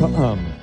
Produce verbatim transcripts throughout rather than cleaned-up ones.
Um,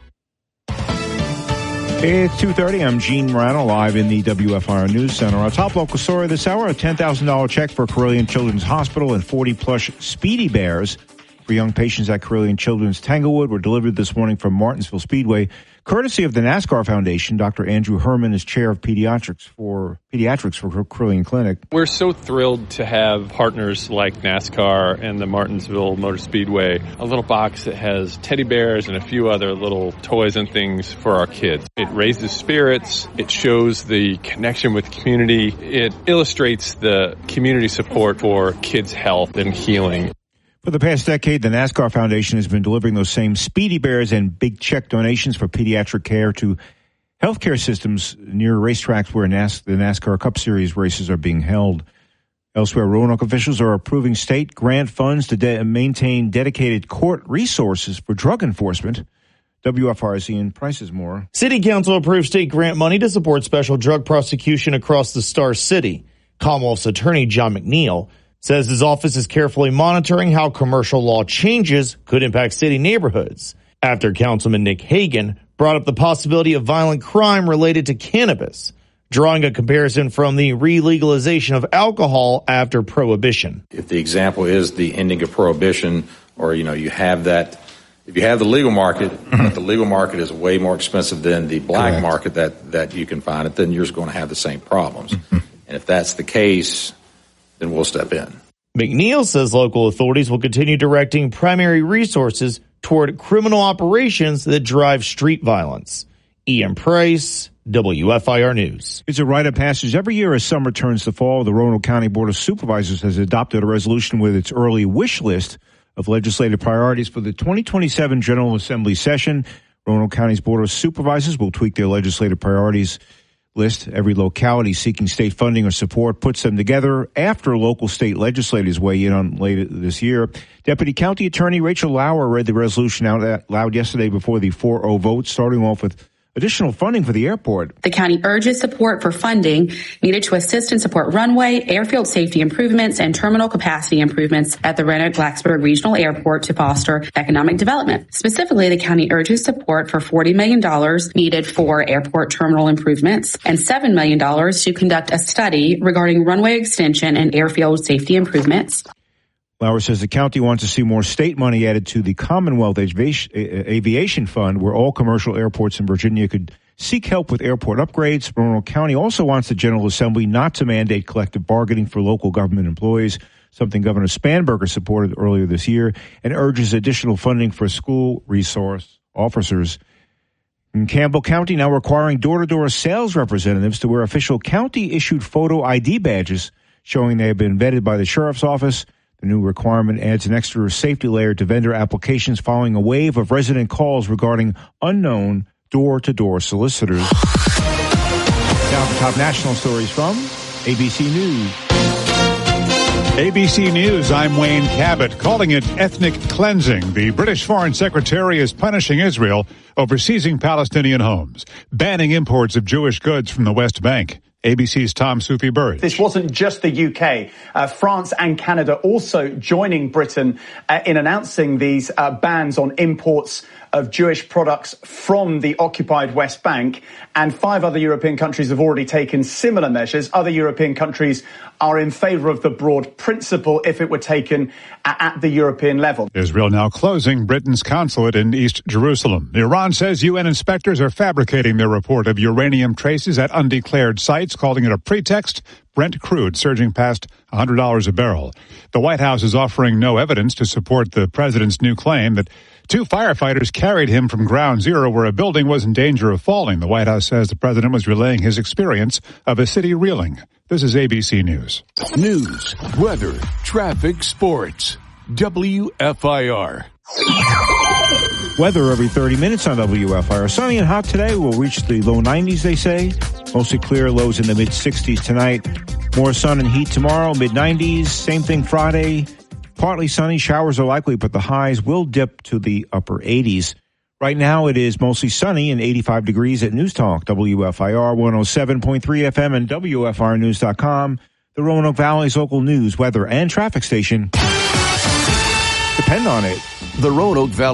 It's two thirty. I'm Gene Morano, live in the W F I R News Center. Our top local story this hour, a ten thousand dollars check for Carilion Children's Hospital and forty plush Speedy Bears for young patients at Carilion Children's Tanglewood were delivered this morning from Martinsville Speedway, courtesy of the NASCAR Foundation. Doctor Andrew Herman is chair of pediatrics for pediatrics for Carilion Clinic. We're so thrilled to have partners like NASCAR and the Martinsville Motor Speedway, a little box that has teddy bears and a few other little toys and things for our kids. It raises spirits. It shows the connection with the community. It illustrates the community support for kids' health and healing. For the past decade, the NASCAR Foundation has been delivering those same Speedy Bears and big check donations for pediatric care to healthcare systems near racetracks where NAS- the NASCAR Cup Series races are being held. Elsewhere, Roanoke officials are approving state grant funds to de- maintain dedicated court resources for drug enforcement. W F R's Ian Price is more. City Council approved state grant money to support special drug prosecution across the Star City. Commonwealth's attorney, John McNeil, says his office is carefully monitoring how commercial law changes could impact city neighborhoods after Councilman Nick Hagan brought up the possibility of violent crime related to cannabis, drawing a comparison from the re-legalization of alcohol after Prohibition. If the example is the ending of Prohibition, or, you know, you have that, if you have the legal market, but the legal market is way more expensive than the black Correct. market that, that you can find it, then you're going to have the same problems. And if that's the case, then we'll step in. McNeil says local authorities will continue directing primary resources toward criminal operations that drive street violence. Ian Price, W F I R News. It's a rite of passage every year as summer turns to fall. The Roanoke County Board of Supervisors has adopted a resolution with its early wish list of legislative priorities for the twenty twenty-seven General Assembly session. Roanoke County's Board of Supervisors will tweak their legislative priorities list. Every locality seeking state funding or support puts them together after local state legislators weigh in on later this year. Deputy County Attorney Rachel Lauer read the resolution out loud yesterday before the four oh vote, starting off with additional funding for the airport. The county urges support for funding needed to assist and support runway, airfield safety improvements, and terminal capacity improvements at the Roanoke-Blacksburg Regional Airport to foster economic development. Specifically, the county urges support for forty million dollars needed for airport terminal improvements and seven million dollars to conduct a study regarding runway extension and airfield safety improvements. Lauer says the county wants to see more state money added to the Commonwealth Aviation Fund, where all commercial airports in Virginia could seek help with airport upgrades. Roanoke County also wants the General Assembly not to mandate collective bargaining for local government employees, something Governor Spanberger supported earlier this year, and urges additional funding for school resource officers. In Campbell County, now requiring door-to-door sales representatives to wear official county-issued photo I D badges showing they have been vetted by the sheriff's office. The new requirement adds an extra safety layer to vendor applications following a wave of resident calls regarding unknown door-to-door solicitors. Now the top national stories from A B C News. A B C News, I'm Wayne Cabot. Calling it ethnic cleansing, the British Foreign Secretary is punishing Israel over seizing Palestinian homes, banning imports of Jewish goods from the West Bank. A B C's Tom Sufi Burridge. This wasn't just the U K. Uh, France and Canada also joining Britain uh, in announcing these uh, bans on imports of Jewish products from the occupied West Bank. And five other European countries have already taken similar measures. Other European countries are in favor of the broad principle if it were taken at, at the European level. Israel now closing Britain's consulate in East Jerusalem. Iran says U N inspectors are fabricating their report of uranium traces at undeclared sites, calling it a pretext. Brent crude surging past one hundred dollars a barrel. The White House is offering no evidence to support the president's new claim that two firefighters carried him from ground zero where a building was in danger of falling. The White House says the president was relaying his experience of a city reeling. This is A B C News. News, weather, traffic, sports. W F I R. Weather every thirty minutes on W F I R. Sunny and hot today. We'll reach the low nineties, they say. Mostly clear, lows in the mid sixties tonight. More sun and heat tomorrow, mid nineties. Same thing Friday. Partly sunny, showers are likely, but the highs will dip to the upper eighties. Right now it is mostly sunny and eighty-five degrees at News Talk, W F I R one oh seven point three F M and W F I R news dot com. The Roanoke Valley's local news, weather, and traffic station. Depend on it. The Roanoke Valley